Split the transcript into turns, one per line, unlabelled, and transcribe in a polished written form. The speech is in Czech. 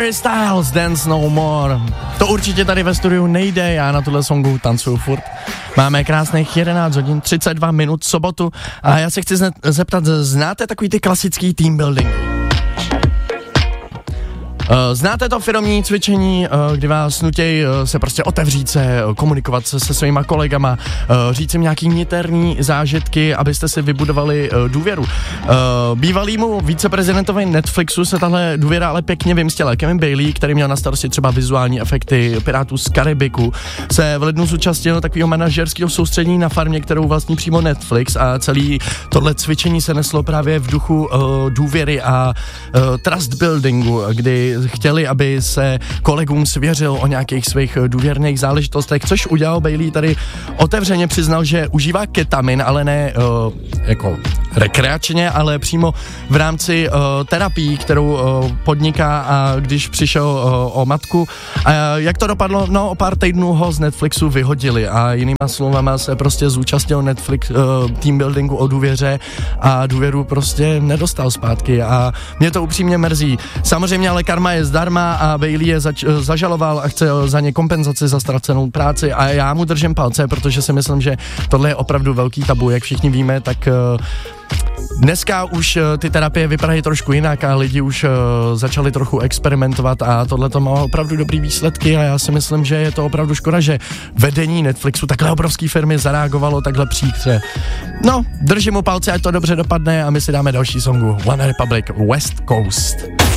Harry Styles, Dance No More. To určitě tady ve studiu nejde, já na tuhle songu tancuju furt. Máme krásných 11 hodin, 32 minut sobotu a já se chci zeptat, znáte takový ty klasický team building? Znáte to firemní cvičení, kdy vás nutějí se prostě otevřít se, komunikovat se svýma kolegama, říct jim nějaký niterní zážitky, abyste si vybudovali důvěru. Bývalýmu viceprezidentovi Netflixu se tahle důvěra ale pěkně vymstila. Kevin Bailey, který měl na starosti třeba vizuální efekty Pirátů z Karibiku, se v lednu zúčastnil takového manažerského soustředění na farmě, kterou vlastní přímo Netflix, a celý tohle cvičení se neslo právě v duchu důvěry a trust buildingu, kdy chtěli, aby se kolegům svěřil o nějakých svých důvěrných záležitostech, což udělal. Bailey tady otevřeně přiznal, že užívá ketamin, ale ne jako rekreačně, ale přímo v rámci terapii, kterou podniká, a když přišel o matku. A jak to dopadlo? No, o pár týdnů ho z Netflixu vyhodili a jinýma slovama se prostě zúčastnil Netflix team buildingu o důvěře a důvěru prostě nedostal zpátky a mě to upřímně mrzí. Samozřejmě ale karma je zdarma a Bailey je zažaloval a chce za ně kompenzaci za ztracenou práci a já mu držím palce, protože si myslím, že tohle je opravdu velký tabu, jak všichni víme, tak dneska už ty terapie vypadají trošku jinak a lidi už začali trochu experimentovat a tohle to má opravdu dobrý výsledky a já si myslím, že je to opravdu škoda, že vedení Netflixu takhle obrovský firmy zareagovalo takhle příkře. No, držím mu palce, ať to dobře dopadne a my si dáme další songu. One Republic, West Coast.